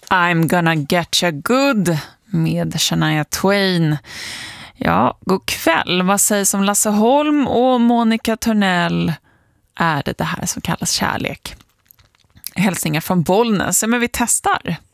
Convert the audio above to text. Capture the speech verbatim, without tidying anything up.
I'm gonna get you good med Shania Twain. Ja, god kväll. Vad sägs om Lasse Holm och Monica Törnell? Är det det här som kallas kärlek? Hälsningar från Bollnäs. Men vi testar.